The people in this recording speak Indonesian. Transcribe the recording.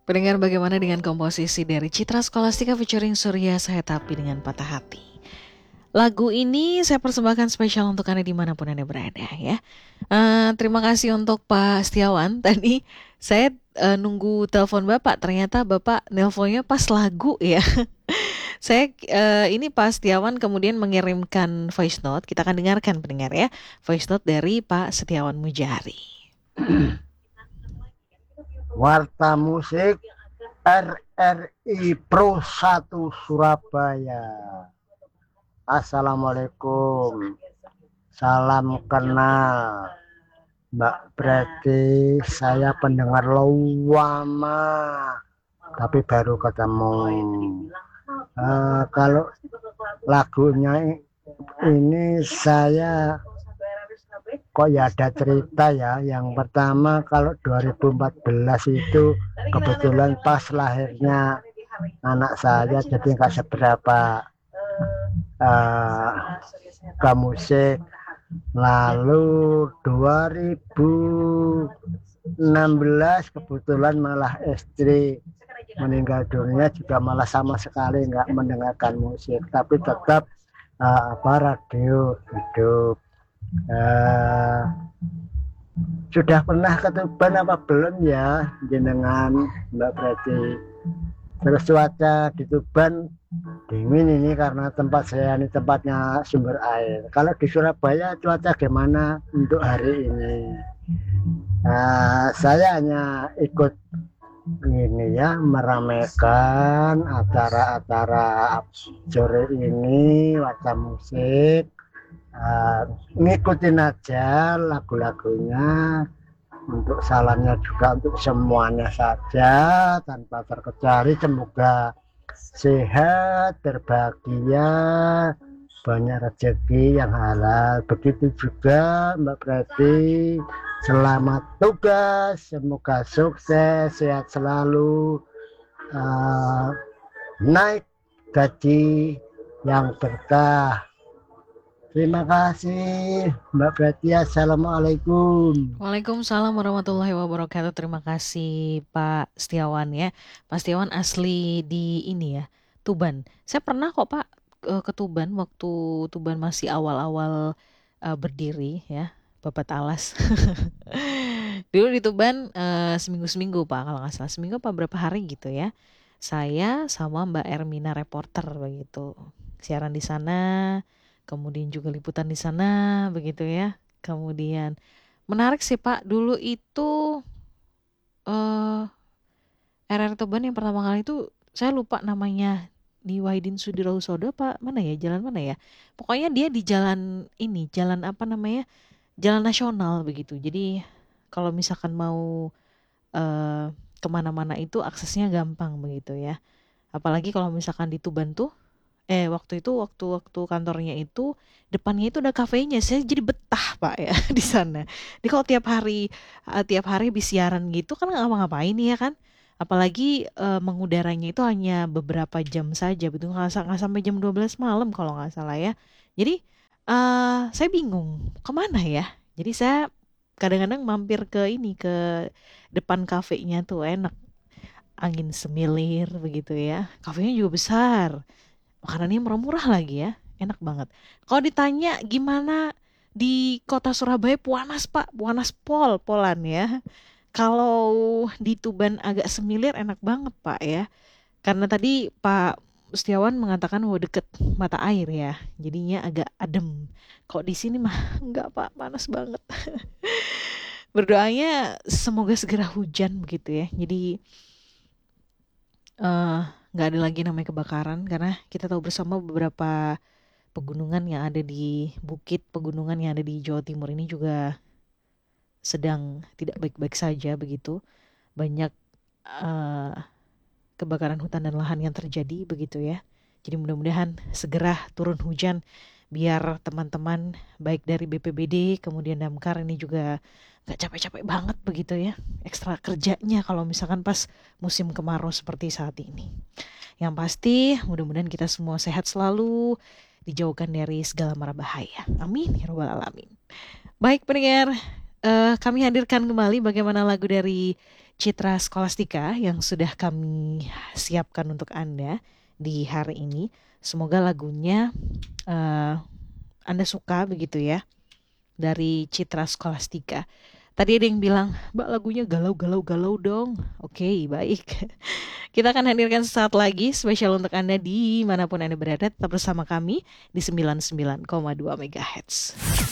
Pendengar, bagaimana dengan komposisi dari Citra Scholastika featuring Surya Saya Tapi dengan Patah Hati? Lagu ini saya persembahkan spesial untuk Anda dimanapun Anda berada ya. Terima kasih untuk Pak Setiawan. Tadi saya nunggu telepon Bapak, ternyata Bapak nelponnya pas lagu ya. Ini Pak Setiawan kemudian mengirimkan voice note. Kita akan dengarkan pendengar ya. Voice note dari Pak Setiawan Mujari. Warta Musik RRI Pro 1 Surabaya. Assalamualaikum. Salam kenal. Mbak Preti, saya pendengar lama, tapi baru ketemu. Kalau lagunya ini saya kok ya ada cerita ya. Yang pertama kalau 2014 itu kebetulan pas lahirnya anak saya, jadi nggak seberapa ke musik. Lalu 2016 kebetulan malah istri meninggal dunia, juga malah sama sekali nggak mendengarkan musik, tapi tetap radio hidup. Sudah pernah ke Tuban apa belum ya jenengan Mbak Preti? Terus cuaca di Tuban dingin ini karena tempat saya ini tempatnya sumber air. Kalau di Surabaya cuaca gimana untuk hari ini? Saya hanya ikut ini ya, meramaikan acara-acara sore ini, Warta Musik. Ngikutin aja lagu-lagunya, untuk salamnya juga untuk semuanya saja tanpa terkecuali. Semoga sehat, berbahagia, banyak rezeki yang halal. Begitu juga Mbak Preti, selamat tugas, semoga sukses, sehat selalu, naik gaji yang berkah. Terima kasih Mbak Preti. Assalamualaikum. Waalaikumsalam warahmatullahi wabarakatuh. Terima kasih Pak Setiawan ya. Pak Setiawan asli di ini ya, Tuban. Saya pernah kok Pak ke Tuban waktu Tuban masih awal-awal berdiri ya, Babat Alas. Dulu di Tuban seminggu-seminggu Pak, kalau nggak salah seminggu apa berapa hari gitu ya. Saya sama Mbak Ermina reporter begitu. Siaran di sana, kemudian juga liputan di sana begitu ya. Kemudian menarik sih Pak, dulu itu eh RR Tuban yang pertama kali itu saya lupa namanya, di Wahidin Sudirohusodo Pak, mana ya, jalan mana ya? Pokoknya dia di jalan ini, jalan apa namanya? Jalan nasional begitu. Jadi kalau misalkan mau eh kemana-mana itu aksesnya gampang begitu ya. Apalagi kalau misalkan di Tuban tuh waktu itu waktu kantornya itu depannya itu ada kafenya, saya jadi betah Pak ya di sana. Jadi kalau tiap hari habis siaran gitu kan nggak ngapa-ngapain ya kan. Apalagi mengudaranya itu hanya beberapa jam saja, betul nggak sampai jam 12 malam kalau nggak salah ya. Jadi saya bingung kemana ya. Jadi saya kadang-kadang mampir ke ini, ke depan kafenya tuh enak, angin semilir begitu ya. Kafenya juga besar. Makanannya murah-murah lagi ya, enak banget. Kalau ditanya gimana di kota Surabaya, Puanas Pak, Puanas Polan ya. Kalau di Tuban agak semilir, enak banget Pak ya. Karena tadi Pak Setiawan mengatakan deket mata air ya, jadinya agak adem. Kok di sini mah enggak Pak, panas banget. Berdoanya semoga segera hujan begitu ya. Jadi eh, nggak ada lagi namanya kebakaran, karena kita tahu bersama beberapa pegunungan yang ada di bukit pegunungan yang ada di Jawa Timur ini juga sedang tidak baik-baik saja begitu. Banyak eh, kebakaran hutan dan lahan yang terjadi begitu ya. Jadi mudah-mudahan segera turun hujan biar teman-teman baik dari BPBD kemudian Damkar ini juga gak capek-capek banget begitu ya. Ekstra kerjanya kalau misalkan pas musim kemarau seperti saat ini. Yang pasti mudah-mudahan kita semua sehat selalu, dijauhkan dari segala mara bahaya. Amin ya rabbal alamin. Baik pendengar, kami hadirkan kembali bagaimana lagu dari Citra Scholastika yang sudah kami siapkan untuk Anda di hari ini. Semoga lagunya eh, Anda suka begitu ya, dari Citra Scholastika. Tadi ada yang bilang, Mbak lagunya galau-galau-galau dong. Oke, baik. Kita akan hadirkan sesaat lagi spesial untuk Anda dimanapun Anda berada. Tetap bersama kami di 99,2 MHz.